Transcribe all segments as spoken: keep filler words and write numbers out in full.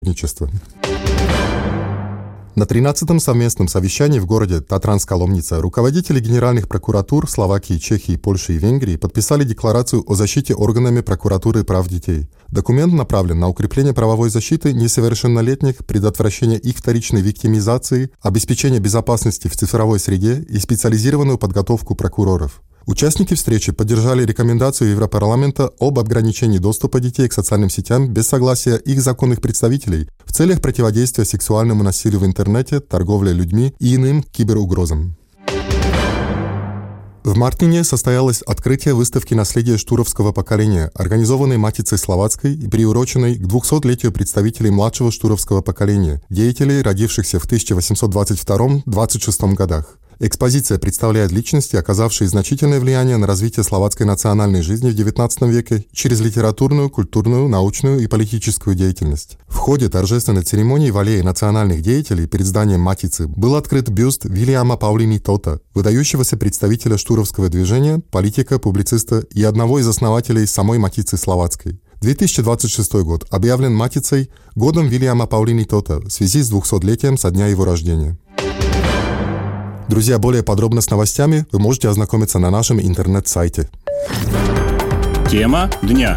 На тринадцатом совместном совещании в городе Татранска-Ломница руководители генеральных прокуратур Словакии, Чехии, Польши и Венгрии подписали декларацию о защите органами прокуратуры прав детей. Документ направлен на укрепление правовой защиты несовершеннолетних, предотвращение их вторичной виктимизации, обеспечение безопасности в цифровой среде и специализированную подготовку прокуроров. Участники встречи поддержали рекомендацию Европарламента об ограничении доступа детей к социальным сетям без согласия их законных представителей в целях противодействия сексуальному насилию в интернете, торговле людьми и иным киберугрозам. В Мартине состоялось открытие выставки наследия штуровского поколения, организованной Матицей Словацкой и приуроченной к двухсотлетию представителей младшего штуровского поколения, деятелей, родившихся в тысяча восемьсот двадцать втором — двадцать шестом годах. Экспозиция представляет личности, оказавшие значительное влияние на развитие словацкой национальной жизни в девятнадцатом веке через литературную, культурную, научную и политическую деятельность. В ходе торжественной церемонии в аллее национальных деятелей перед зданием Матицы был открыт бюст Вильяма Паулини Тота, выдающегося представителя штуровского движения, политика, публициста и одного из основателей самой Матицы Словацкой. две тысячи двадцать шестой год объявлен Матицей годом Вильяма Паулини Тота в связи с двухсотлетием со дня его рождения. Друзья, более подробно с новостями вы можете ознакомиться на нашем интернет-сайте. Тема дня.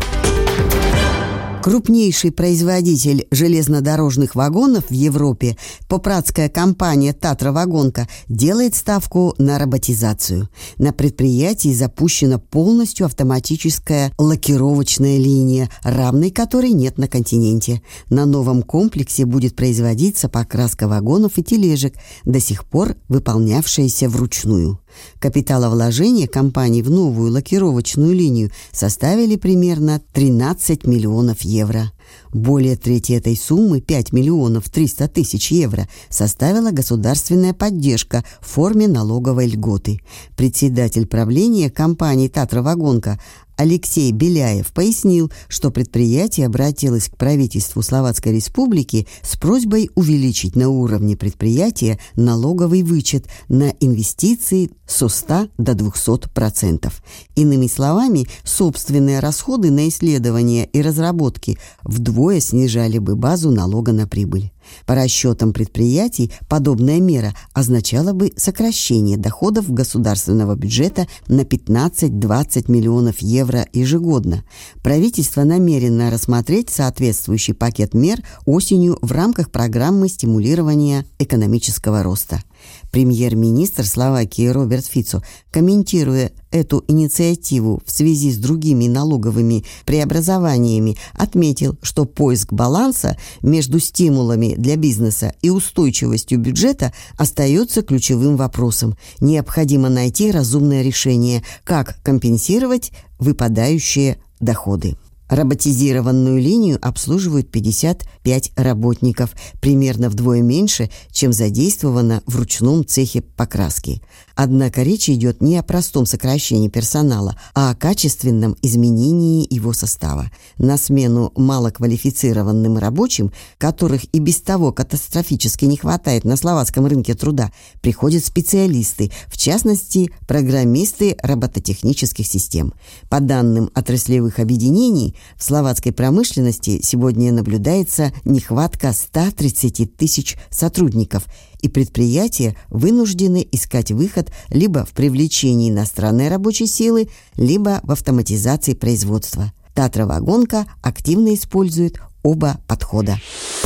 Крупнейший производитель железнодорожных вагонов в Европе, попратская компания «Татра-Вагонка», делает ставку на роботизацию. На предприятии запущена полностью автоматическая лакировочная линия, равной которой нет на континенте. На новом комплексе будет производиться покраска вагонов и тележек, до сих пор выполнявшаяся вручную. Капиталовложения компании в новую лакировочную линию составили примерно тринадцать миллионов евро. Более трети этой суммы, пять миллионов триста тысяч евро, составила государственная поддержка в форме налоговой льготы. Председатель правления компании «Татра-Вагонка» Алексей Беляев пояснил, что предприятие обратилось к правительству Словацкой Республики с просьбой увеличить на уровне предприятия налоговый вычет на инвестиции со ста до двухсот процентов. Иными словами, собственные расходы на исследования и разработки вдвое снижали бы базу налога на прибыль. По расчетам предприятий, подобная мера означала бы сокращение доходов государственного бюджета на пятнадцать-двадцать миллионов евро ежегодно. Правительство намерено рассмотреть соответствующий пакет мер осенью в рамках программы стимулирования экономического роста. Премьер-министр Словакии Роберт Фицо, комментируя эту инициативу в связи с другими налоговыми преобразованиями, отметил, что поиск баланса между стимулами для бизнеса и устойчивостью бюджета остается ключевым вопросом. Необходимо найти разумное решение, как компенсировать выпадающие доходы. Роботизированную линию обслуживают пятьдесят пять работников, примерно вдвое меньше, чем задействовано в ручном цехе покраски. Однако речь идет не о простом сокращении персонала, а о качественном изменении его состава. На смену малоквалифицированным рабочим, которых и без того катастрофически не хватает на словацком рынке труда, приходят специалисты, в частности, программисты робототехнических систем. По данным отраслевых объединений, в словацкой промышленности сегодня наблюдается нехватка ста тридцати тысяч сотрудников, и предприятия вынуждены искать выход либо в привлечении иностранной рабочей силы, либо в автоматизации производства. «Татра-Вагонка» активно использует оба подхода.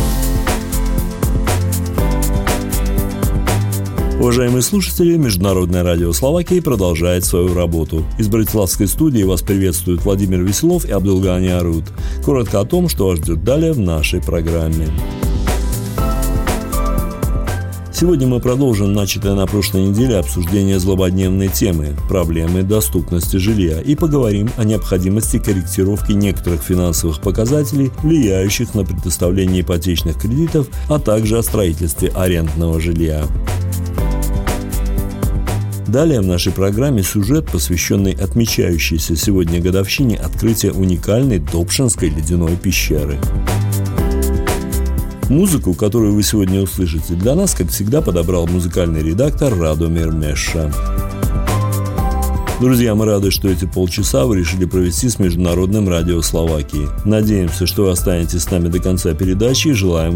Уважаемые слушатели, Международное радио Словакии продолжает свою работу. Из Братиславской студии вас приветствуют Владимир Веселов и Абдулгани Арут. Коротко о том, что вас ждет далее в нашей программе. Сегодня мы продолжим начатое на прошлой неделе обсуждение злободневной темы – проблемы доступности жилья, и поговорим о необходимости корректировки некоторых финансовых показателей, влияющих на предоставление ипотечных кредитов, а также о строительстве арендного жилья. Далее в нашей программе сюжет, посвященный отмечающейся сегодня годовщине открытия уникальной Добшинской ледяной пещеры. Музыку, которую вы сегодня услышите, для нас, как всегда, подобрал музыкальный редактор Радомир Меша. Друзья, мы рады, что эти полчаса вы решили провести с Международным радио Словакии. Надеемся, что вы останетесь с нами до конца передачи и желаем